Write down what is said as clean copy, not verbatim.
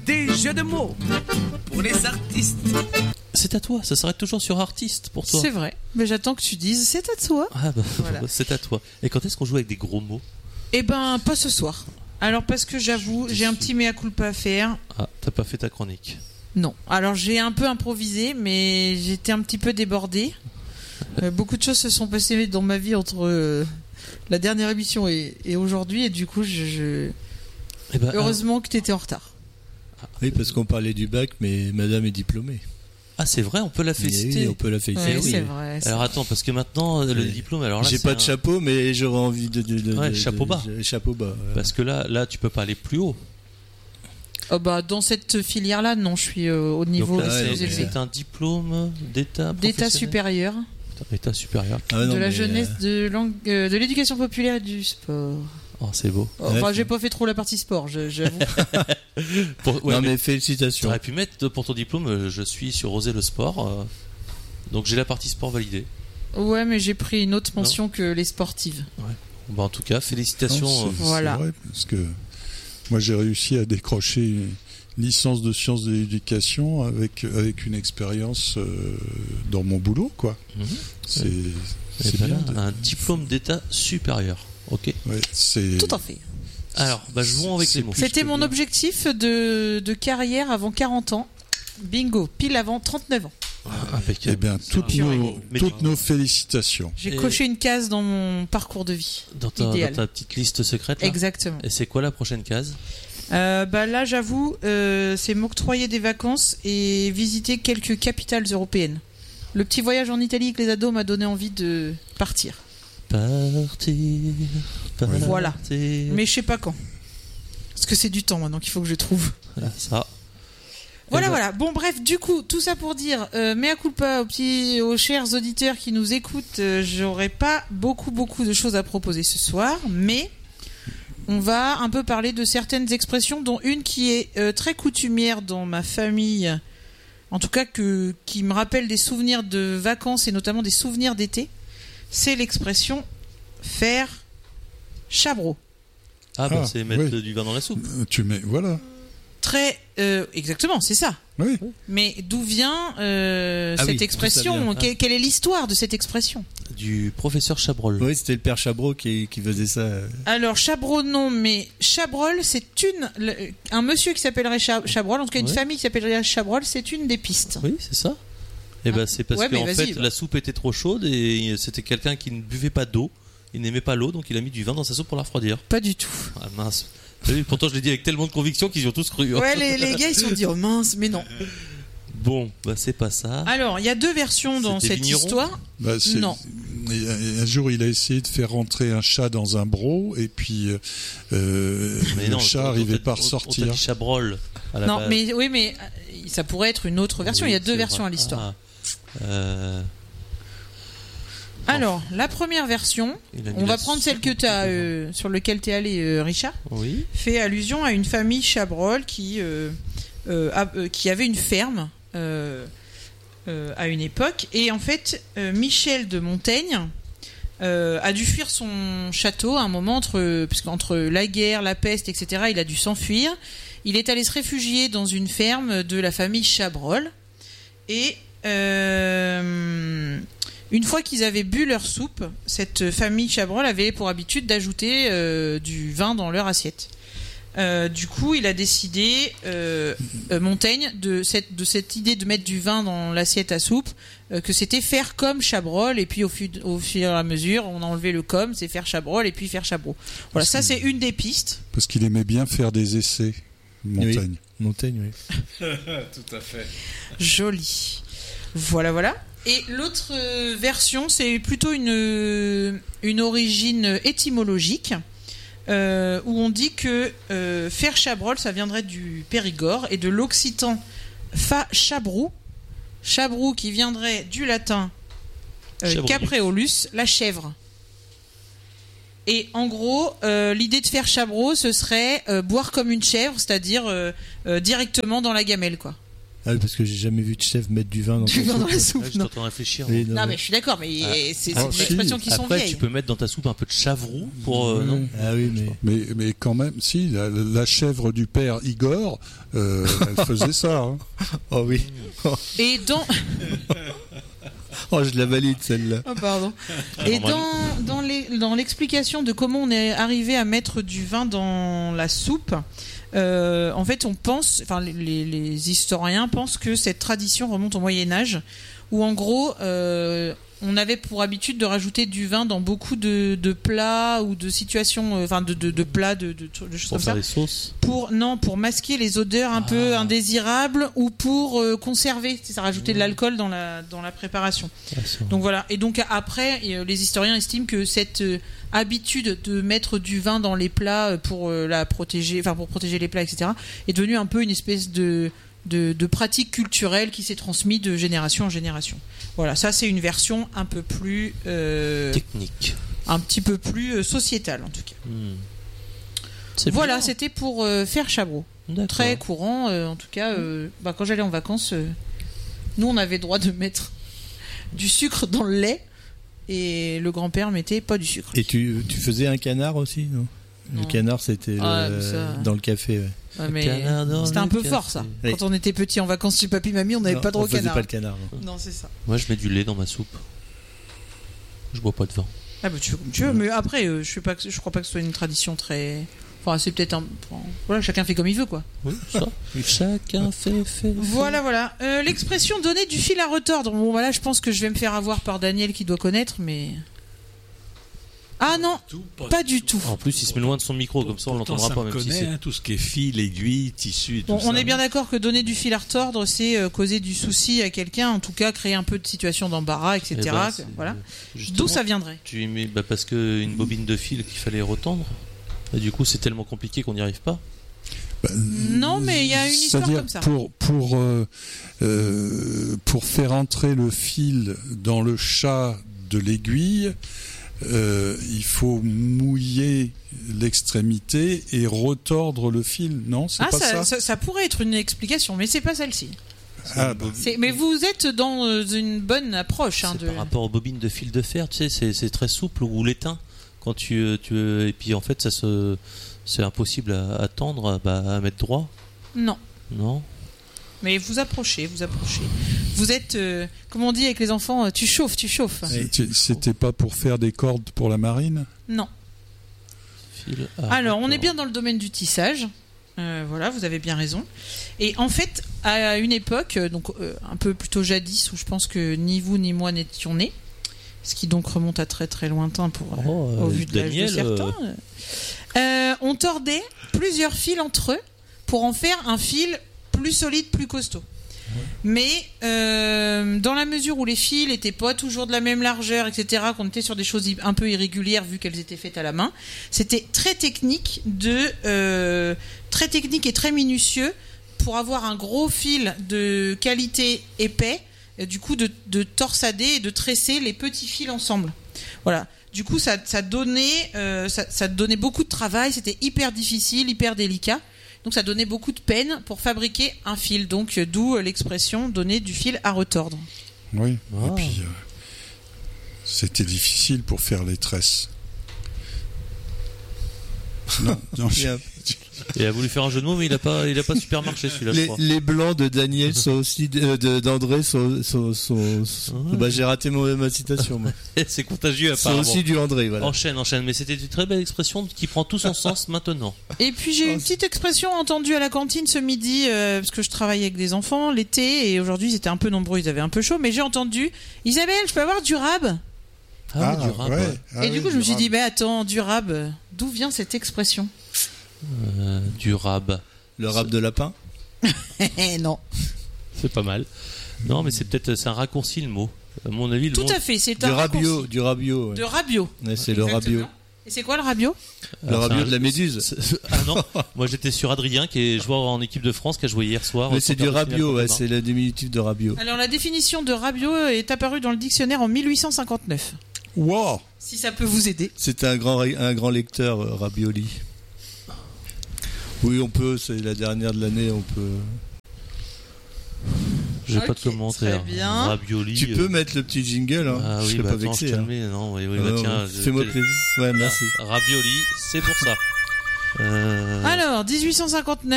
Des jeux de mots pour les artistes. C'est à toi, ça s'arrête toujours sur artiste pour toi. C'est vrai, mais j'attends que tu dises c'est à toi. Ah bah, Voilà. c'est à toi. Et quand est-ce qu'on joue avec des gros mots? Eh ben, pas ce soir. Alors, parce que j'avoue, j'ai un petit mea culpa à faire. Ah, t'as pas fait ta chronique. Non. Alors, j'ai un peu improvisé, mais j'étais un petit peu débordée. Beaucoup de choses se sont passées dans ma vie entre la dernière émission et aujourd'hui, et du coup, Eh ben, heureusement que tu étais en retard. Oui, parce qu'on parlait du bac, mais madame est diplômée. Ah, c'est vrai, on peut la féliciter. Oui, on peut la féliciter. Ouais, oui. c'est vrai. Alors attends, parce que maintenant, le diplôme, alors là, J'ai c'est pas de chapeau, mais j'aurais envie de chapeau bas. Chapeau bas. Voilà. Parce que là, tu peux pas aller plus haut. Oh bah, dans cette filière-là, non, je suis au niveau Donc là, le plus c'est- élevé. c'est un diplôme d'état D'état professionnel. supérieur, État supérieur. Ah non, de la mais, jeunesse, de l'éducation populaire et du sport. Oh, c'est beau. Enfin, Ouais. j'ai pas fait trop la partie sport, j'avoue. Ouais, non, mais mais félicitations. t'aurais pu mettre pour ton diplôme, je suis sur Oser le sport. Donc j'ai la partie sport validée. Ouais, mais j'ai pris une autre mention que les sportives. Bah, en tout cas, félicitations. Non, c'est Voilà. vrai, parce que moi j'ai réussi à décrocher une licence de sciences de l'éducation avec une expérience dans mon boulot, quoi. Mhm. C'est Et bien. voilà, un diplôme d'état supérieur. Ok. Ouais, c'est Tout à fait. Alors, bah, jouons avec les mots. plus C'était que mon bien. objectif de carrière avant 40 ans. Bingo, pile avant 39 ans. Eh Impeccable. bien, Mais toutes nos félicitations. J'ai Et- coché une case dans mon parcours de vie. Dans idéal. ta petite liste secrète là. Exactement. Et c'est quoi la prochaine case? Bah là, j'avoue, c'est m'octroyer des vacances et visiter quelques capitales européennes. Le petit voyage en Italie avec les ados m'a donné envie de partir. Partir. Voilà. Mais je sais pas quand. Parce que c'est du temps maintenant qu'il faut que je trouve. Ah, ça. Voilà, Eh ben, voilà. Bon, bref, du coup, tout ça pour dire, mea culpa aux chers auditeurs qui nous écoutent, j'aurais pas beaucoup de choses à proposer ce soir, mais on va un peu parler de certaines expressions, dont une qui est très coutumière dans ma famille, en tout cas qui me rappelle des souvenirs de vacances et notamment des souvenirs d'été. C'est l'expression faire chabreau. Ah, bah, Ah, c'est mettre oui. du vin dans la soupe. Tu mets, voilà. Très exactement, c'est ça. Oui. Mais d'où vient Ah cette oui, d'où ça expression? vient. Quelle est l'histoire de cette expression? Du professeur Chabrol. Oui, c'était le père Chabreau qui faisait ça. Alors Chabreau non, mais Chabrol c'est un monsieur qui s'appellerait Chabrol, en tout cas une Ouais. famille qui s'appellerait Chabrol, c'est une des pistes. Oui, c'est ça. Et ben c'est parce Ouais, mais qu'en vas-y, fait va. la soupe était trop chaude et c'était quelqu'un qui ne buvait pas d'eau. Il n'aimait pas l'eau, donc il a mis du vin dans sa soupe pour la refroidir. Pas du tout. Ah mince. T'as vu, pourtant je l'ai dit avec tellement de conviction qu'ils y ont tous cru. hein. Ouais, les gars ils se sont dit oh mince, mais non. Bon, bah c'est pas ça. Alors il y a deux versions dans C'était cette vigneron histoire. Bah, Non. Un jour, il a essayé de faire rentrer un chat dans un broc, et puis Mais le non, chat on n'arrivait t'a- pas à on t'a ressortir. dit Chabrol à la Non, base. mais oui, mais ça pourrait être une autre version. Oui, Il y a deux c'est versions vrai. à l'histoire. Ah. Alors la première version, Il a mis on va la prendre celle que soupe sur lequel t'es allé, Richard. Oui. Fait allusion à une famille Chabrol qui avait une ferme à une époque. Et en fait, Michel de Montaigne a dû fuir son château à un moment, puisqu'entre la guerre, la peste, etc., il a dû s'enfuir. Il est allé se réfugier dans une ferme de la famille Chabrol. Et une fois qu'ils avaient bu leur soupe, cette famille Chabrol avait pour habitude d'ajouter du vin dans leur assiette. Du coup, il a décidé, Montaigne, de cette idée de mettre du vin dans l'assiette à soupe, que c'était faire comme Chabrol, et puis au fur et à mesure, on a enlevé le comme, c'est faire Chabrol, et puis faire Chabreau. Voilà, ça c'est une des pistes. Parce qu'il aimait bien faire des essais, Montaigne. Montaigne, oui. Tout à fait. Joli. Voilà. Et l'autre version, c'est plutôt une origine étymologique, où on dit que faire Chabrol, ça viendrait du Périgord et de l'occitan fa chabrou, chabrou qui viendrait du latin capreolus, la chèvre. Et en gros, l'idée de faire Chabreau, ce serait boire comme une chèvre, c'est-à-dire directement dans la gamelle, quoi. Ah oui, parce que j'ai jamais vu de chef mettre du vin dans Du vin dans la Ouais, soupe, je non. t'entends réfléchir. Oui, Non, mais je suis d'accord, mais c'est des si. expressions qui sont Après, vieilles. tu peux mettre dans ta soupe un peu de chavroux pour non. Ah oui, mais Mais quand même, si, la chèvre du père Igor, elle faisait ça. Hein. oh oui. Et dans... Oh, je la valide celle-là. Oh, pardon. Et dans l'explication de comment on est arrivé à mettre du vin dans la soupe, en fait, on pense, enfin, les historiens pensent que cette tradition remonte au Moyen-Âge, où en gros, on avait pour habitude de rajouter du vin dans beaucoup de plats ou de situations, enfin, de plats, de choses Pour comme faire ça. des sauces. Pour masquer les odeurs un peu indésirables ou pour conserver, ça rajouter de l'alcool dans la préparation. Donc voilà. Et donc après, les historiens estiment que cette habitude de mettre du vin dans les plats pour la protéger, enfin pour protéger les plats, etc., est devenue un peu une espèce de pratique culturelle qui s'est transmise de génération en génération. Voilà, ça c'est une version un peu plus Technique. un petit peu plus sociétale en tout cas. C'est Voilà, bien. c'était pour faire Chabreau. D'accord. Très courant, en tout cas. Quand j'allais en vacances, nous on avait droit de mettre du sucre dans le lait et le grand-père mettait pas du sucre. Et tu faisais un canard aussi, non? Non. Le canard, c'était mais ça- dans le café. Ouais. Ouais, mais Canard dans c'était le un peu café. fort ça. Oui. Quand on était petit en vacances chez papy mamie, on n'avait Non, pas droit on au faisait canard. pas le canard. Non. Non, c'est ça. Moi, je mets du lait dans ma soupe. Je bois pas de vin. Ah bah tu fais comme tu veux, mais après je crois pas que ce soit une tradition très. Enfin, c'est peut-être un. Voilà, chacun fait comme il veut quoi. Oui, ça. Chacun fait. Voilà. L'expression donner du fil à retordre. Bon, voilà, je pense que je vais me faire avoir par Daniel qui doit connaître, mais. Ah non, pas du tout. En plus, il se met loin de son micro, comme ça on l'entendra pas, même si connaît, c'est. hein, tout ce qui est fil, aiguille, tissu et tout Bon, ça. on est bien d'accord que donner du fil à retordre, c'est causer du souci à quelqu'un, en tout cas créer un peu de situation d'embarras, etc. Eh ben, c'est- Voilà. Justement, D'où ça viendrait? Tu y mets parce que une bobine de fil qu'il fallait retendre. Et du coup, c'est tellement compliqué qu'on n'y arrive pas. Non, mais il y a une histoire C'est-à-dire comme ça. Pour faire entrer le fil dans le chat de l'aiguille, il faut mouiller l'extrémité et retordre le fil. Non, c'est pas ça. Ça pourrait être une explication, mais c'est pas celle-ci. Ah, bah, Mais vous êtes dans une bonne approche. Hein, C'est par rapport aux bobines de fil de fer, tu sais, c'est très souple ou l'étain. Quand tu et puis en fait, c'est impossible à tendre, à mettre droit. Non. Non. Mais vous approchez. Vous êtes, comme on dit avec les enfants, tu chauffes. C'était pas pour faire des cordes pour la marine? Non. Fil. Alors, on est d'accord. bien dans le domaine du tissage. Voilà, vous avez bien raison. Et en fait, à une époque, donc un peu plutôt jadis, où je pense que ni vous ni moi n'étions nés, ce qui donc remonte à très très lointain au vu de l'âge de Daniel, certains, on tordait plusieurs fils entre eux pour en faire un fil plus solide, plus costaud. Mais dans la mesure où les fils n'étaient pas toujours de la même largeur, etc., qu'on était sur des choses un peu irrégulières vu qu'elles étaient faites à la main, c'était très technique et très minutieux pour avoir un gros fil de qualité épais, et du coup de torsader et de tresser les petits fils ensemble. Voilà. Du coup, ça donnait beaucoup de travail, c'était hyper difficile, hyper délicat. Donc ça donnait beaucoup de peine pour fabriquer un fil. Donc d'où l'expression donner du fil à retordre. Oui. Ah. Et puis c'était difficile pour faire les tresses. Non, Bien. Il a voulu faire un jeu de mots, mais il a pas super marché celui-là, je crois. Les blancs de Daniel sont aussi d'André sont bah, j'ai raté ma citation. Moi. C'est contagieux C'est apparemment. aussi du André, voilà. Enchaîne. Mais c'était une très belle expression qui prend tout son sens maintenant. Et puis j'ai eu une petite expression entendue à la cantine ce midi, parce que je travaillais avec des enfants l'été, et aujourd'hui ils étaient un peu nombreux, ils avaient un peu chaud, mais j'ai entendu « Isabelle, je peux avoir du rab ?» Du rap. ouais. Ah Et du oui, coup je me suis rab. dit « Mais attends, du rab, d'où vient cette expression ?» Du rab. Le rap de lapin. Eh non. C'est pas mal. Non, mais c'est un raccourci le mot. À mon avis, le Tout mot- à fait, c'est Du un rabio. raccourci. Du rabio. Ouais. De rabio. Ouais, c'est le Exactement. rabio. Et c'est quoi le rabio? Le Alors, rabio c'est un- de la méduse. Ah non, moi j'étais sur Adrien qui est joueur en équipe de France qui a joué hier soir. Mais au c'est du quart de finale rabio, contre ouais, le c'est le diminutif de rabio. Alors la définition de rabio est apparue dans le dictionnaire en 1859. Wow. Si ça peut vous aider. C'est un grand lecteur, Rabioli. Oui, on peut, c'est la dernière de l'année, on peut. J'ai pas de Ok, commentaire. très bien. Ravioli. Tu peux mettre le petit jingle, hein. Ah Je oui, serais bah pas attends, je vexé. te le Hein. mets. Non, oui, Ah, tiens. fais-moi plaisir. Ouais, merci. Ravioli, c'est pour ça. Alors, 1859.